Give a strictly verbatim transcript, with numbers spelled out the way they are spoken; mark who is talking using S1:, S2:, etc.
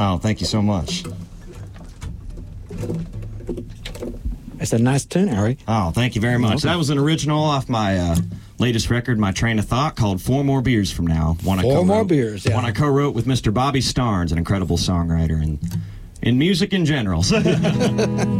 S1: Oh, thank you so much.
S2: It's a nice tune, Harry.
S1: Oh, thank you very much.
S2: welcome.
S1: That was an original off my uh, latest record, My Train of Thought, called Four More Beers From Now. One I
S2: Four
S1: co-wrote-
S2: More Beers, yeah.
S1: One I co-wrote with Mister Bobby Starnes, an incredible songwriter and in music in general.